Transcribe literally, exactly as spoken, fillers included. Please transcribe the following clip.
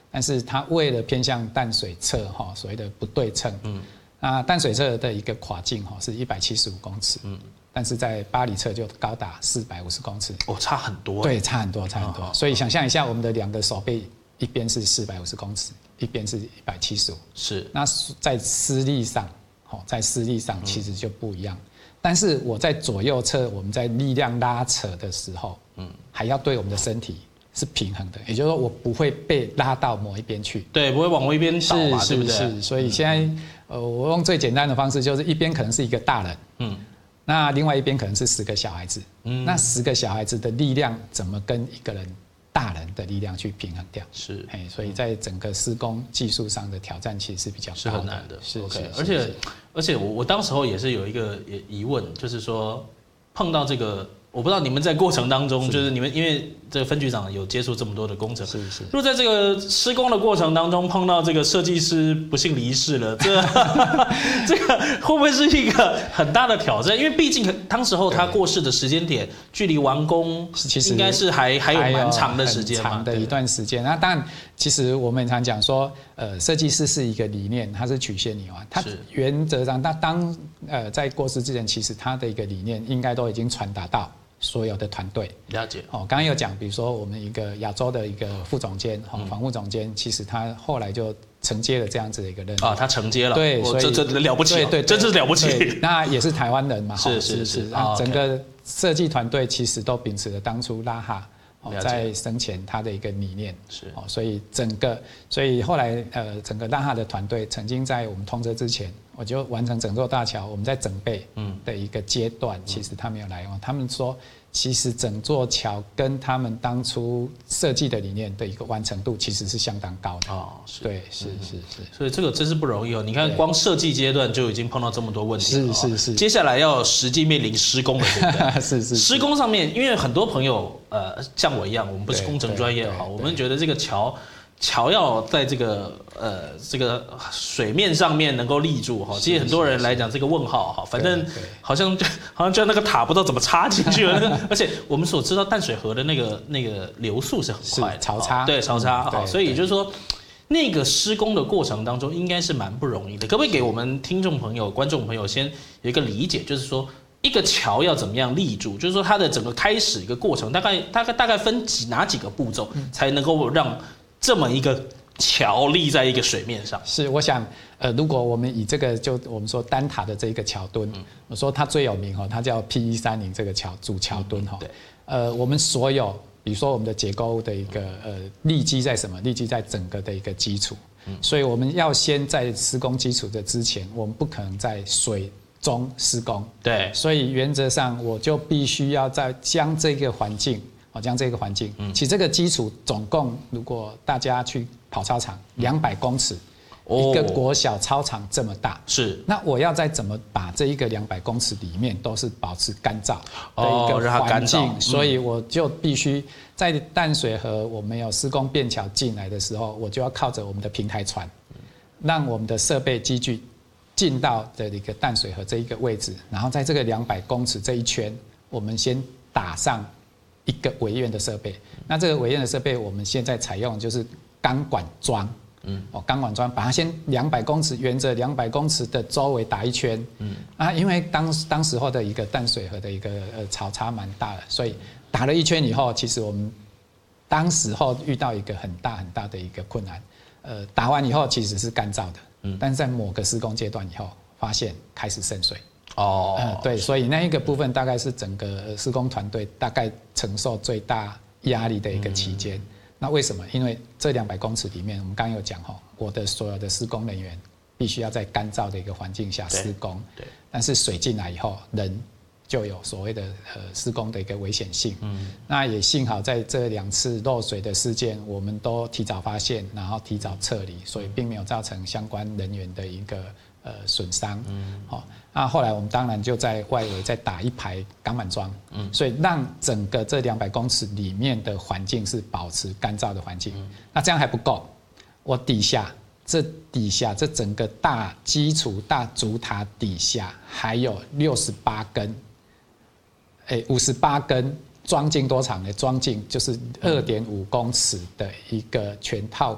但是它为了偏向淡水侧哈，所谓的不对称，嗯，那淡水侧的一个跨径哈是一百七十五公尺，嗯，但是在八里侧就高达四百五十公尺， 哦，差很多， 对，差很多，差很多。哦、所以想象一下，我们的两个手背，一边是四百五十公尺，一边是一百七十五， 是。 那在施力上，好，在施力上其实就不一样。嗯、但是我在左右侧，我们在力量拉扯的时候，嗯，还要对我们的身体是平衡的，也就是说我不会被拉到某一边去， 对，不会往一边倒嘛，对不对？ 是，所以现在呃，我用最简单的方式，就是一边可能是一个大人，嗯，那另外一边可能是十个小孩子，嗯，那十个小孩子的力量怎么跟一个人大人的力量去平衡掉？ 是， 哎，所以在整个施工技术上的挑战其实是比较高的， 是很难的， 是 OK， 是， 而且而且我我当时候也是有一个疑问，就是说碰到这个。我不知道你们在过程当中，就是你们因为这个分局长有接触这么多的工程， 是是。 如果在这个施工的过程当中碰到这个设计师不幸离世了，这这个会不会是一个很大的挑战？因为毕竟当时候他过世的时间点，距离完工其实应该是还还有蛮长的时间嘛， 长的一段时间。那当然，其实我们常讲说，呃，设计师是一个理念，它是曲线理嘛，它原则上，他当呃在过世之前，其实他的一个理念应该都已经传达到所有的团队。 了解。 哦，刚刚有讲，比如说我们一个亚洲的一个副总监，哦，防护总监，其实他后来就承接了这样子的一个任务啊，他承接了， 对，所以这这了不起， 对对， 真是了不起。 那也是台湾人嘛， 是是是， 整个设计团队其实都秉持了当初拉哈在生前他的一个理念， 是哦，所以整个，所以后来呃，整个拉哈的团队曾经在我们通车之前，我就完成整座大桥，我们在整备的一个阶段，其实他没有来用，他们说。其实整座桥跟他们当初设计的理念的一个完成度其实是相当高的哦， 对，是是是， 所以这个真是不容易哦。你看，光设计阶段就已经碰到这么多问题了， 是是是。 接下来要实际面临施工的阶段， 是是。 施工上面，因为很多朋友呃像我一样，我们不是工程专业哈，我们觉得这个桥。桥要在这个呃这个水面上面能够立住哈，其实很多人来讲这个问号哈，反正好像就好像就那个塔不知道怎么插进去了，那个而且我们所知道淡水河的那个那个流速是很快的， 潮差对潮差哈，所以也就是说那个施工的过程当中应该是蛮不容易的，可不可以给我们听众朋友、观众朋友先有一个理解，就是说一个桥要怎么样立住，就是说它的整个开始一个过程大概大概大概分几哪几个步骤才能够让这么一个桥立在一个水面上， 是我想，呃，如果我们以这个就我们说单塔的这一个桥墩，嗯、我说它最有名哈，它叫 P 一三零这个桥主桥墩哈，对，呃，我们所有比如说我们的结构物的一个呃立基在什么？立基在整个的一个基础，嗯、所以我们要先在施工基础的之前，我们不可能在水中施工， 对， 所以原则上我就必须要在将这个环境。好，将这个环境，其实这个基础总共，如果大家去跑操场，两百公尺，一个国小操场这么大， 是。 那我要再怎么把这一个两百公尺里面都是保持干燥的一个环境，所以我就必须在淡水河我们有施工便桥进来的时候，我就要靠着我们的平台船，让我们的设备机具进到的一个淡水河这一个位置，然后在这个两百公尺这一圈，我们先打上。一个围院的设备，那这个围院的设备，我们现在采用就是钢管桩，嗯，哦，钢管桩把它先两百公尺，沿着两百公尺的周围打一圈，嗯，啊，因为当当时候的一个淡水河的一个呃潮差蛮大的，所以打了一圈以后，其实我们当时候遇到一个很大很大的一个困难，呃，打完以后其实是干燥的，嗯，但是在某个施工阶段以后，发现开始渗水。哦，嗯，对，所以那一个部分大概是整个施工团队大概承受最大压力的一个期间。嗯、那为什么？因为这两百公尺里面，我们刚刚有讲哈，我的所有的施工人员必须要在干燥的一个环境下施工。对。对但是水进来以后，人就有所谓的呃施工的一个危险性。嗯。那也幸好在这两次漏水的事件，我们都提早发现，然后提早撤离，所以并没有造成相关人员的一个。呃，损伤，嗯，好，那后来我们当然就在外围再打一排钢板桩，嗯，所以让整个这两百公尺里面的环境是保持干燥的环境。嗯、那这样还不够，我底下这底下这整个大基础大主塔底下还有六十八根，哎，五十八根装进多长呢？装进就是二点五公尺的一个全套